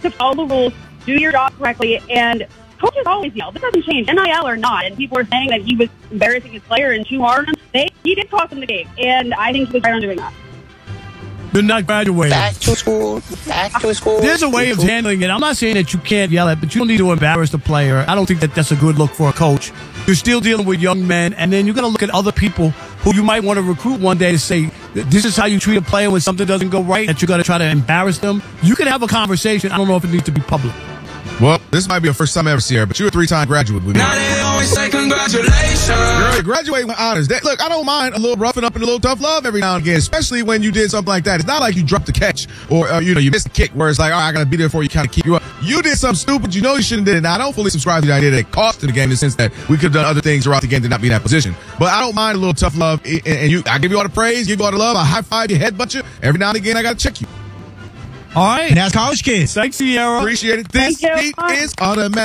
to follow the rules, do your job correctly, and coaches always yell. This doesn't change, NIL or not. And people were saying that he was embarrassing his player and too hard on him. He did cost him the game, and I think he was right on doing that. They're not graduating. Back to school. Back to school. There's a way of handling it. I'm not saying that you can't yell at, but you don't need to embarrass the player. I don't think that that's a good look for a coach. You're still dealing with young men, and then you're going to look at other people who you might want to recruit one day to say, this is how you treat a player when something doesn't go right, that you're going to try to embarrass them. You can have a conversation. I don't know if it needs to be public. Well, this might be the first time I ever see her, but you're a 3-time graduate with me. Now they always say congratulations. Girl, you're graduating with honors. Look, I don't mind a little roughing up and a little tough love every now and again, especially when you did something like that. It's not like you dropped a catch or, you missed a kick where it's like, all right, I got to be there for you, kind of keep you up. You did something stupid you know you shouldn't have did it. Now, I don't fully subscribe to the idea that it cost in the game in the sense that we could have done other things throughout the game to not be in that position. But I don't mind a little tough love, and I give you all the praise, give you all the love, I high-five you, headbutt you. Every now and again, I got to check you. All right. And that's College Kids. Thanks, Sierra. Appreciate it. This beat is automatic.